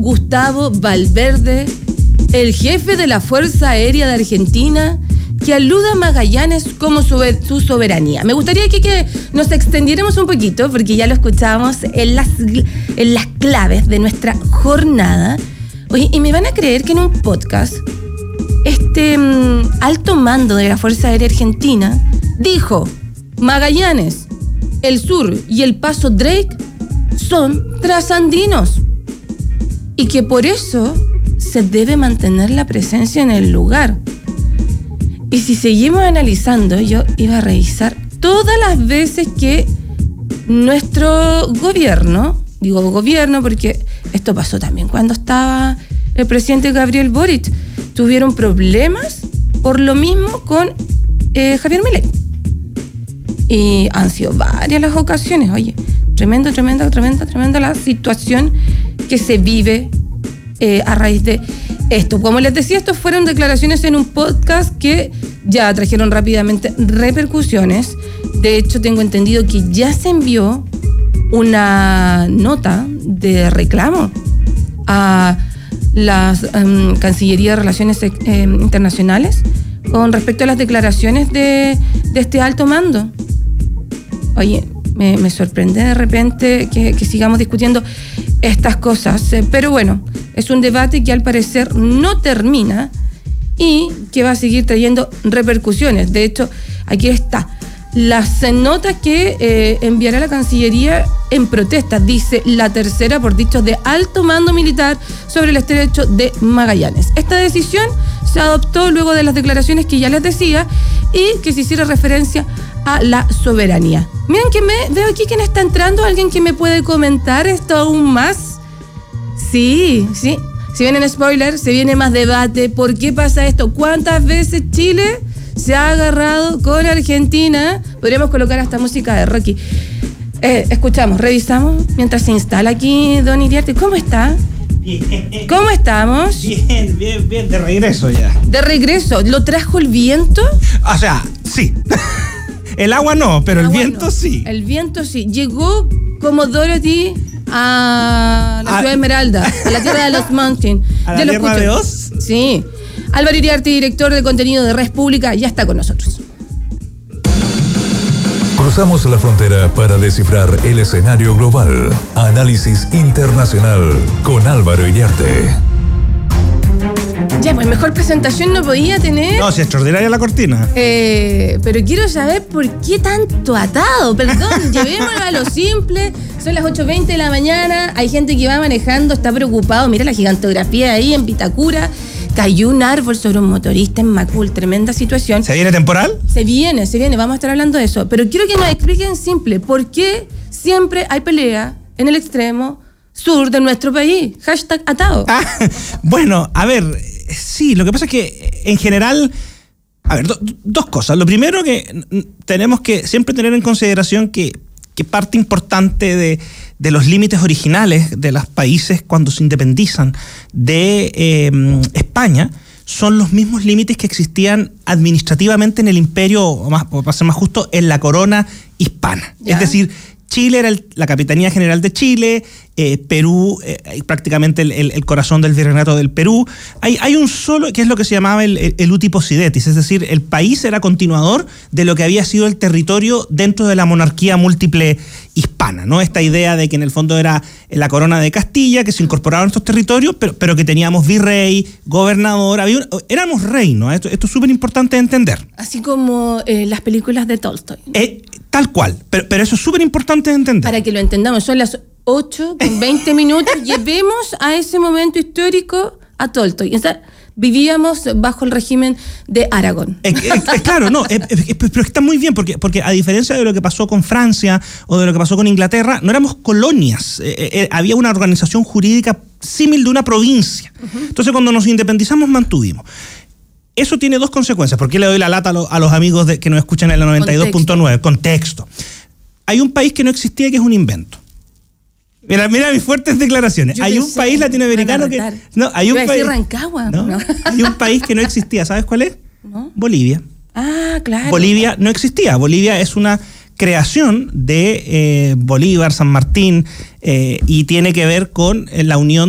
Gustavo Valverde, el jefe de la Fuerza Aérea de Argentina, que alude a Magallanes como su soberanía. Me gustaría que nos extendiéramos un poquito, porque ya lo escuchábamos en las claves de nuestra jornada. Oye, y me van a creer que en un podcast, alto mando de la Fuerza Aérea Argentina dijo: Magallanes, el sur y el Paso Drake son trasandinos, y que por eso se debe mantener la presencia en el lugar. Y si seguimos analizando, yo iba a revisar todas las veces que nuestro gobierno, digo gobierno porque esto pasó también cuando estaba el presidente Gabriel Boric, tuvieron problemas por lo mismo con Javier Milei. Y han sido varias las ocasiones. Oye, tremenda la situación que se vive a raíz de esto. Como les decía, estos fueron declaraciones en un podcast que ya trajeron rápidamente repercusiones. De hecho, tengo entendido que ya se envió una nota de reclamo a la Cancillería de Relaciones Internacionales con respecto a las declaraciones de este alto mando. Oye, me sorprende de repente que sigamos discutiendo estas cosas, pero bueno, es un debate que al parecer no termina y que va a seguir trayendo repercusiones. De hecho, aquí está las notas que enviará la Cancillería en protesta, dice la tercera, por dichos de alto mando militar sobre el estrecho de Magallanes. Esta decisión se adoptó luego de las declaraciones que ya les decía y que se hiciera referencia a la soberanía. Miren que veo aquí quién está entrando, alguien que me puede comentar esto aún más. Sí, si vienen spoilers, se viene más debate. ¿Por qué pasa esto? ¿Cuántas veces Chile se ha agarrado con Argentina? Podríamos colocar hasta música de Rocky. Escuchamos, revisamos mientras se instala aquí Don Iriarte. ¿Cómo está? Bien. ¿Cómo estamos? Bien, de regreso ya. De regreso. ¿Lo trajo el viento? O sea, sí. El agua no, pero el viento no. Sí. El viento sí. Llegó como Dorothy a la ciudad de Esmeralda, a la tierra de los Mountains. ¿A la tierra de Oz? Sí. Álvaro Iriarte, director de contenido de Red Pública, ya está con nosotros. Cruzamos la frontera para descifrar el escenario global. Análisis internacional con Álvaro Iriarte. Ya, pues mejor presentación no podía tener. No, si es extraordinaria la cortina. Pero quiero saber por qué tanto atado. Perdón, llevémoslo a lo simple. Son las 8:20 de la mañana. Hay gente que va manejando, está preocupado. Mira la gigantografía ahí en Vitacura. Cayó un árbol sobre un motorista en Macul. Tremenda situación. ¿Se viene temporal? Se viene. Vamos a estar hablando de eso. Pero quiero que nos expliquen simple. ¿Por qué siempre hay pelea en el extremo sur de nuestro país? Hashtag atado. Bueno, a ver, sí, lo que pasa es que en general, a ver, dos cosas. Lo primero, que tenemos que siempre tener en consideración que parte importante de los límites originales de los países cuando se independizan de España son los mismos límites que existían administrativamente en el imperio, o para ser más justo, en la corona hispana. ¿Ya? Es decir, Chile era la Capitanía General de Chile, Perú, prácticamente el corazón del virreinato del Perú. Hay un solo, que es lo que se llamaba el uti possidetis, es decir, el país era continuador de lo que había sido el territorio dentro de la monarquía múltiple hispana, ¿no? Esta idea de que en el fondo era la corona de Castilla, que se incorporaban estos territorios, pero que teníamos virrey, gobernador, éramos reino. Esto es súper importante de entender. Así como las películas de Tolstoy. Tal cual, pero eso es súper importante de entender. Para que lo entendamos, son las 8:20. Llevemos a ese momento histórico a Tolstoy. O sea, vivíamos bajo el régimen de Aragón. Claro, no, pero está muy bien, porque a diferencia de lo que pasó con Francia o de lo que pasó con Inglaterra, no éramos colonias. Había una organización jurídica símil de una provincia. Uh-huh. Entonces, cuando nos independizamos, mantuvimos. Eso tiene dos consecuencias. ¿Por qué le doy la lata a los amigos que nos escuchan en la 92.9? Contexto. Hay un país que no existía, que es un invento. Mira mis fuertes declaraciones. Hay un país latinoamericano que... No, hay un país... Rancagua. No. Hay un país que no existía. ¿Sabes cuál es? ¿No? Bolivia. Ah, claro. Bolivia no existía. Bolivia es una creación de Bolívar, San Martín, y tiene que ver con la unión